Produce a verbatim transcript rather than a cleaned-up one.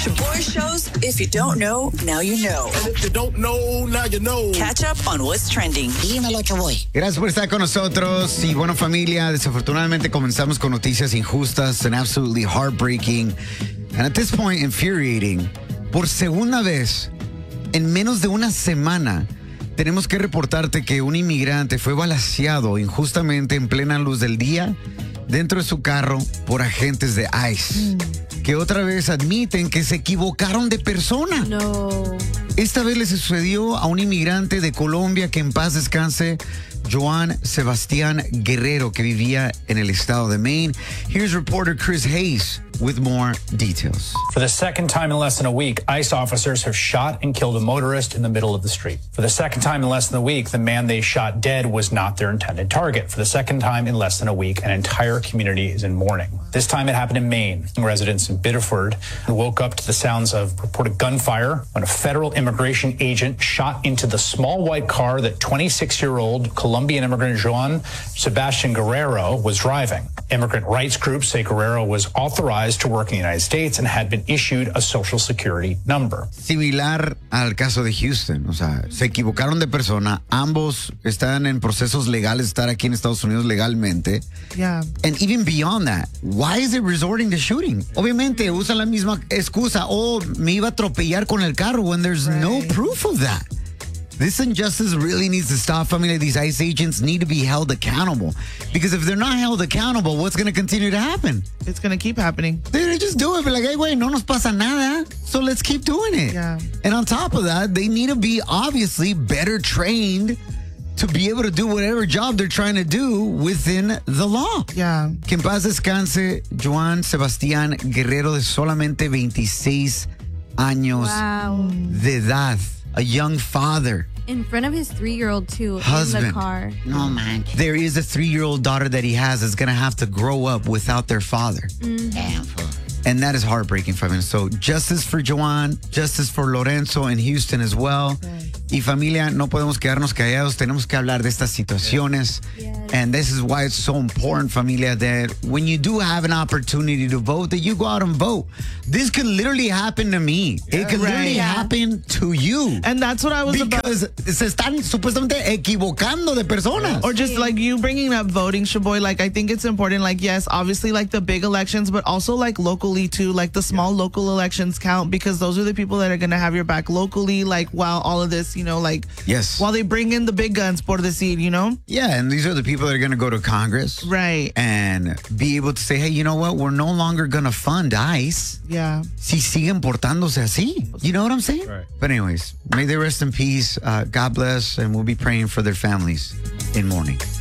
Shaboy Shows, if you don't know, now you know. And if you don't know, now you know. Catch up on what's trending. Dímelo, Shaboy. Gracias por estar con nosotros. Y bueno, familia, desafortunadamente comenzamos con noticias injustas and absolutely heartbreaking. And at this point, infuriating. Por segunda vez, en menos de una semana, tenemos que reportarte que un inmigrante fue balaceado injustamente en plena luz del día dentro de su carro por agentes de ICE, mm. que otra vez admiten que se equivocaron de persona. No. Esta vez le sucedió a un inmigrante de Colombia que en paz descanse, Joan Sebastián Guerrero, que vivía en el estado de Maine. Here's reporter Chris Hayes with more details. For the second time in less than a week, ICE officers have shot and killed a motorist in the middle of the street. For the second time in less than a week, the man they shot dead was not their intended target. For the second time in less than a week, an entire community is in mourning. This time it happened in Maine. Residents in Biddeford woke up to the sounds of reported gunfire when a federal immigration agent shot into the small white car that twenty-six-year-old Colombian immigrant Joan Sebastián Guerrero was driving. Immigrant rights groups say Guerrero was authorized to work in the United States and had been issued a social security number. Similar al caso de Houston, o sea, se equivocaron de persona, ambos están en procesos legales, estar aquí en Estados Unidos legalmente. Yeah. And even beyond that, why is it resorting to shooting? Obviamente usan la misma excusa, oh, me iba a atropellar con el carro, when there's right. no proof of that. This injustice really needs to stop. Family, these ICE agents need to be held accountable. Because if they're not held accountable, what's going to continue to happen? It's going to keep happening. They just do it. But like, hey, wait, no nos pasa nada. So let's keep doing it. Yeah. And on top of that, they need to be obviously better trained to be able to do whatever job they're trying to do within the law. Yeah. Que en paz descanse Joan Sebastián Guerrero, de solamente veintiséis años Wow. de edad. A young father. In front of his three-year-old, too, Husband. in the car. No, man. There is a three-year-old daughter that he has that's going to have to grow up without their father. Mm. Damn, fool. And that is heartbreaking for him. So justice for Joan, justice for Lorenzo in Houston as well. Right. Y familia, no podemos quedarnos callados. Tenemos que hablar de estas situaciones. Yes. And this is why it's so important, familia, that when you do have an opportunity to vote, that you go out and vote. This could literally happen to me. It could Right. literally Yeah. happen to you. And that's what I was about. Because se están supuestamente equivocando de personas. Or just like you bringing up voting, Shaboy, like I think it's important, like yes, obviously like the big elections, but also like locally too, like the small local elections count because those are the people that are going to have your back locally, like while all of this, you know, like Yes. while they bring in the big guns por decir, you know? Yeah, and these are the people that are going to go to Congress. Right. And be able to say, hey, you know what? We're no longer going to fund ICE. Yeah. Si siguen portándose así. You know what I'm saying? Right. But anyways, may they rest in peace. Uh, God bless, and we'll be praying for their families in mourning.